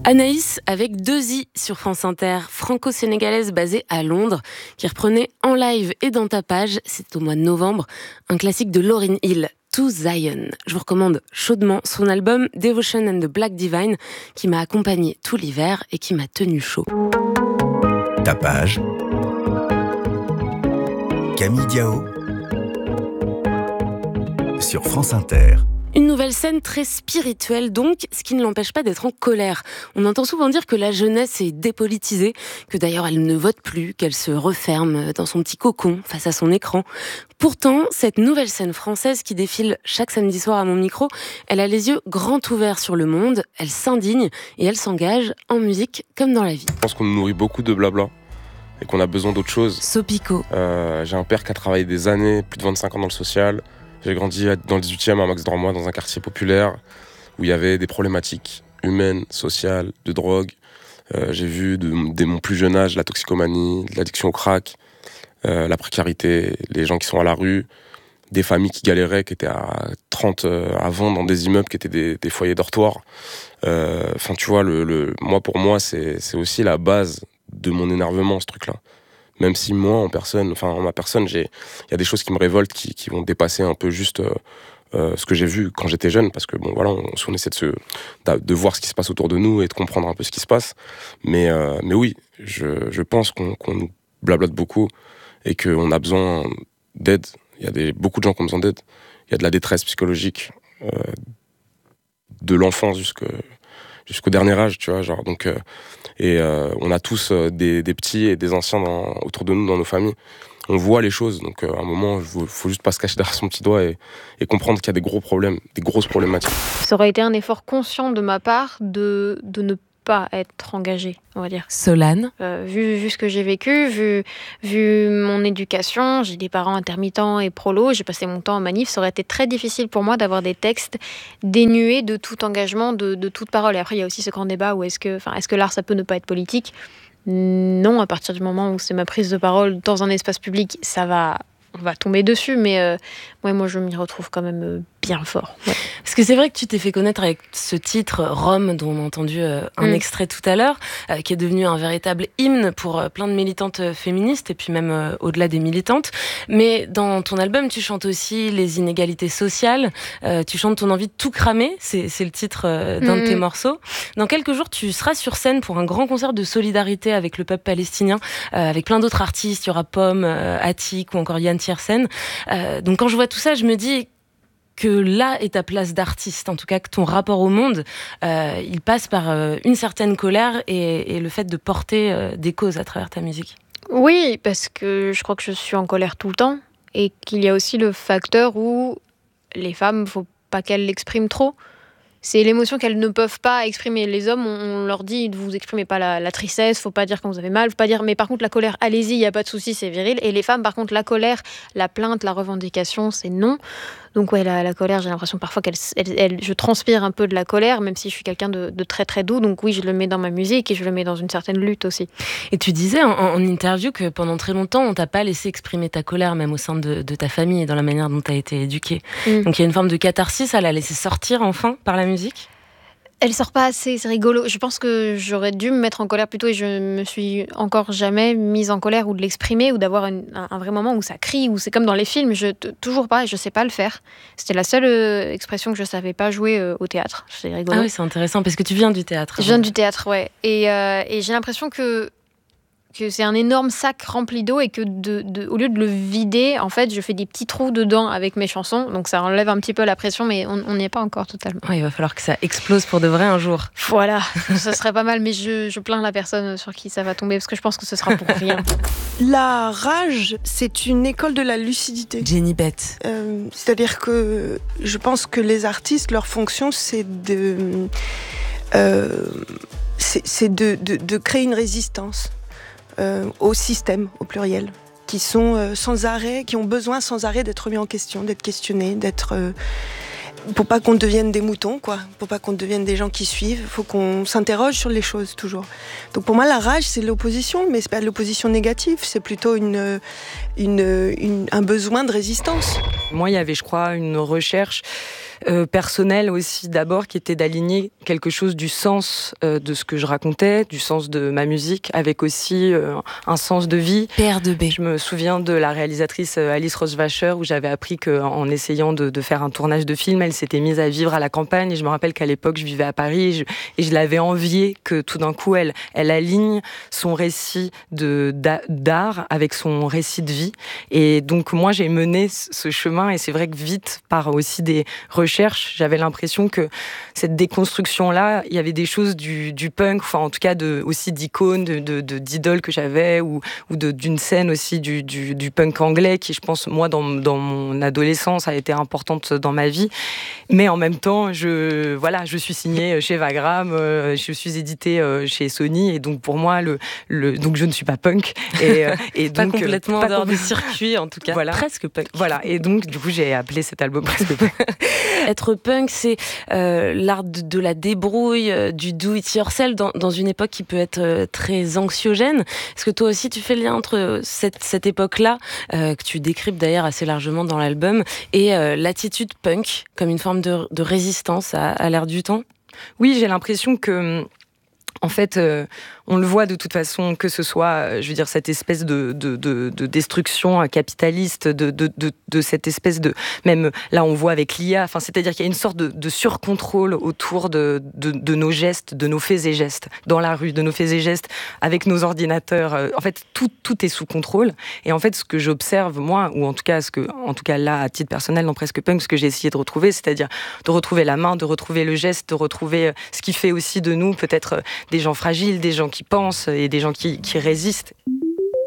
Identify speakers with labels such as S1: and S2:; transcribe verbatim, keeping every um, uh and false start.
S1: Anaïs avec deux i sur France Inter, franco-sénégalaise basée à Londres, qui reprenait en live et dans ta page, c'est au mois de novembre, un classique de Lauryn Hill, To Zion. Je vous recommande chaudement son album Devotion and the Black Divine, qui m'a accompagnée tout l'hiver et qui m'a tenu chaud.
S2: Ta page, Camille Diao, sur France Inter.
S1: Une nouvelle scène très spirituelle donc, ce qui ne l'empêche pas d'être en colère. On entend souvent dire que la jeunesse est dépolitisée, que d'ailleurs elle ne vote plus, qu'elle se referme dans son petit cocon face à son écran. Pourtant, cette nouvelle scène française qui défile chaque samedi soir à mon micro, elle a les yeux grands ouverts sur le monde, elle s'indigne et elle s'engage en musique comme dans la vie.
S3: Je pense qu'on nous nourrit beaucoup de blabla et qu'on a besoin d'autre chose.
S1: Sopico.
S3: Euh, j'ai un père qui a travaillé des années, plus de vingt-cinq ans dans le social. J'ai grandi dans le dix-huitième à Max-Dormois, dans un quartier populaire où il y avait des problématiques humaines, sociales, de drogue. Euh, j'ai vu de, dès mon plus jeune âge la toxicomanie, l'addiction au crack, euh, la précarité, les gens qui sont à la rue, des familles qui galéraient, qui étaient à trente euh, avant dans des immeubles qui étaient des, des foyers dortoirs. Enfin, euh, tu vois, le, le, moi pour moi, c'est, c'est aussi la base de mon énervement, ce truc-là. Même si moi, en personne, enfin en ma personne, j'ai, il y a des choses qui me révoltent, qui, qui vont dépasser un peu juste euh, euh, ce que j'ai vu quand j'étais jeune, parce que bon, voilà, on, on essaie de se, de voir ce qui se passe autour de nous et de comprendre un peu ce qui se passe. Mais, euh, mais oui, je, je pense qu'on, qu'on nous blablote beaucoup et qu'on a besoin d'aide. Il y a des, beaucoup de gens qui ont besoin d'aide. Il y a de la détresse psychologique euh, de l'enfance jusqu'au jusqu'au dernier âge, tu vois, genre donc. Euh, Et euh, on a tous euh, des, des petits et des anciens dans, autour de nous, dans nos familles. On voit les choses, donc euh, à un moment, il ne faut juste pas se cacher derrière son petit doigt et, et comprendre qu'il y a des gros problèmes, des grosses problématiques.
S4: Ça aurait été un effort conscient de ma part de, de ne pas être engagée, on va dire.
S1: Solane.
S4: Euh, vu, vu ce que j'ai vécu, vu, vu mon éducation, j'ai des parents intermittents et prolos, j'ai passé mon temps en manif, ça aurait été très difficile pour moi d'avoir des textes dénués de tout engagement, de, de toute parole. Et après, il y a aussi ce grand débat où est-ce que, enfin, est-ce que l'art, ça peut ne pas être politique ? Non, à partir du moment où c'est ma prise de parole dans un espace public, ça va... on va tomber dessus, mais euh, ouais, moi je m'y retrouve quand même euh, bien fort. Ouais.
S1: Parce que c'est vrai que tu t'es fait connaître avec ce titre Rome, dont on a entendu euh, un mm. extrait tout à l'heure, euh, qui est devenu un véritable hymne pour euh, plein de militantes féministes et puis même euh, au-delà des militantes. Mais dans ton album, tu chantes aussi les inégalités sociales, euh, tu chantes ton envie de tout cramer, c'est, c'est le titre euh, d'un mm. de tes morceaux. Dans quelques jours, tu seras sur scène pour un grand concert de solidarité avec le peuple palestinien, euh, avec plein d'autres artistes. Il y aura Pomme, euh, Attic ou encore Yann Tiersen. Euh, donc quand je vois tout ça, je me dis que là est ta place d'artiste, en tout cas que ton rapport au monde, euh, il passe par euh, une certaine colère et, et le fait de porter euh, des causes à travers ta musique.
S4: Oui, parce que je crois que je suis en colère tout le temps et qu'il y a aussi le facteur où les femmes, faut pas qu'elles l'expriment trop. C'est l'émotion qu'elles ne peuvent pas exprimer. Les hommes, on leur dit, vous exprimez pas la, la tristesse, faut pas dire quand vous avez mal, faut pas dire, mais par contre la colère, allez-y, il y a pas de souci, c'est viril. Et les femmes, par contre, la colère, la plainte, la revendication, c'est non. Donc ouais, la, la colère, j'ai l'impression parfois qu'elle, elle, elle, je transpire un peu de la colère, même si je suis quelqu'un de, de très très doux. Donc oui, je le mets dans ma musique et je le mets dans une certaine lutte aussi.
S1: Et tu disais en, en interview que pendant très longtemps, on t'a pas laissé exprimer ta colère, même au sein de, de ta famille et dans la manière dont tu as été éduquée. Mm. Donc il y a une forme de catharsis à la laisser sortir enfin par la musique.
S4: Elle sort pas assez, c'est rigolo. Je pense que j'aurais dû me mettre en colère plus tôt et je me suis encore jamais mise en colère ou de l'exprimer ou d'avoir une, un, un vrai moment où ça crie, ou c'est comme dans les films, je, t- toujours pas, je sais pas le faire. C'était la seule euh, expression que je savais pas jouer euh, au théâtre. C'est rigolo.
S1: Ah oui, c'est intéressant parce que tu viens du théâtre.
S4: Je viens du théâtre, ouais. Et, euh, et j'ai l'impression que que c'est un énorme sac rempli d'eau et que de, de, au lieu de le vider, en fait, je fais des petits trous dedans avec mes chansons. Donc ça enlève un petit peu la pression, mais on n'y est pas encore totalement.
S1: Ouais, il va falloir que ça explose pour de vrai un jour.
S4: Voilà, ça serait pas mal, mais je, je plains la personne sur qui ça va tomber parce que je pense que ce sera pour rien.
S5: La rage, c'est une école de la lucidité.
S1: Jenny Bett.
S5: Euh, c'est-à-dire que je pense que les artistes, leur fonction, c'est de, euh, c'est, c'est de, de, de créer une résistance. Euh, au système, au pluriel, qui sont euh, sans arrêt, qui ont besoin sans arrêt d'être remis en question, d'être questionnés, d'être, euh, pour pas qu'on devienne des moutons, quoi, pour pas qu'on devienne des gens qui suivent, il faut qu'on s'interroge sur les choses toujours. Donc pour moi, la rage, c'est l'opposition, mais c'est pas l'opposition négative, c'est plutôt une, une, une, un besoin de résistance.
S6: Moi, il y avait, je crois, une recherche euh, personnelle aussi, d'abord, qui était d'aligner quelque chose du sens euh, de ce que je racontais, du sens de ma musique, avec aussi euh, un sens de vie.
S1: P R deux B.
S6: Je me souviens de la réalisatrice Alice Rosewacher, où j'avais appris qu'en essayant de, de faire un tournage de film, elle s'était mise à vivre à la campagne. Et je me rappelle qu'à l'époque, je vivais à Paris et je, et je l'avais enviée que tout d'un coup, elle, elle aligne son récit de, d'art avec son récit de vie. Et donc, moi, j'ai mené ce chemin. Et c'est vrai que vite, par aussi des recherches, j'avais l'impression que cette déconstruction-là, il y avait des choses du, du punk, enfin en tout cas de, aussi d'icônes, de, de, de, d'idoles que j'avais, ou, ou de, d'une scène aussi du, du, du punk anglais qui, je pense, moi, dans, dans mon adolescence, a été importante dans ma vie. Mais en même temps, je, voilà, je suis signée chez Vagram, euh, je suis éditée euh, chez Sony, et donc pour moi, le, le, donc je ne suis pas punk. Et, et donc,
S1: pas complètement
S6: euh,
S1: en dehors du circuit, en tout cas,
S6: voilà.
S1: Presque punk.
S6: Voilà, et donc du coup, j'ai appelé cet album Presque punk.
S1: Être punk, c'est euh, l'art de, de la débrouille, euh, du do-it-yourself dans, dans une époque qui peut être euh, très anxiogène. Est-ce que toi aussi tu fais le lien entre cette, cette époque-là, euh, que tu décryptes d'ailleurs assez largement dans l'album, et euh, l'attitude punk comme une forme de, de résistance à, à l'ère du temps ?
S6: Oui, j'ai l'impression que, en fait, euh, on le voit de toute façon, que ce soit, je veux dire, cette espèce de, de, de, de destruction capitaliste, de, de, de, de cette espèce de... Même là, on voit avec l'I A, enfin, c'est-à-dire qu'il y a une sorte de, de surcontrôle autour de, de, de nos gestes, de nos faits et gestes, dans la rue, de nos faits et gestes, avec nos ordinateurs. En fait, tout, tout est sous contrôle. Et en fait, ce que j'observe, moi, ou en tout cas, ce que, en tout cas là, à titre personnel, dans Presque Punk, ce que j'ai essayé de retrouver, c'est-à-dire de retrouver la main, de retrouver le geste, de retrouver ce qui fait aussi de nous peut-être des gens fragiles, des gens qui pensent et des gens qui, qui résistent.